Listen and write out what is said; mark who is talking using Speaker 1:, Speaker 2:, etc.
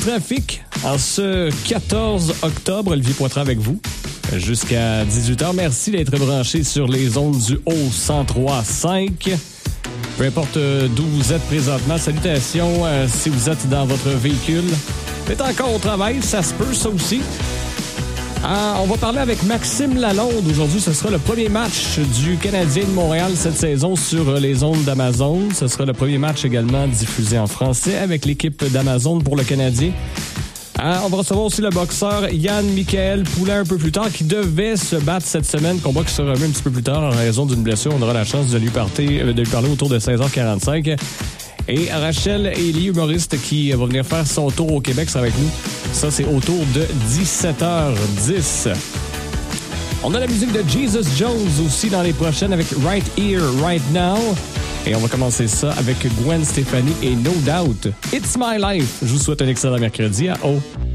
Speaker 1: Trafic en ce 14 octobre. Olivier Poitras avec vous jusqu'à 18h. Merci d'être branché sur les ondes du haut 103.5. Peu importe d'où vous êtes présentement, salutations si vous êtes dans votre véhicule. Vous êtes encore au travail, ça se peut, ça aussi. On va parler avec Maxime Lalonde. Aujourd'hui, ce sera le premier match du Canadien de Montréal cette saison sur les ondes d'Amazon. Ce sera le premier match également diffusé en français avec l'équipe d'Amazon pour le Canadien. On va recevoir aussi le boxeur Yann-Michael Poulin un peu plus tard, qui devait se battre cette semaine. Combat qui sera remis un petit peu plus tard en raison d'une blessure. On aura la chance de lui parler autour de 16h45. Et Rachel Elie, humoriste, qui va venir faire son tour au Québec, sera avec nous. Ça, c'est autour de 17h10. On a la musique de Jesus Jones aussi dans les prochaines avec Right Here, Right Now. Et on va commencer ça avec Gwen Stefani et No Doubt. It's My Life. Je vous souhaite un excellent mercredi à O.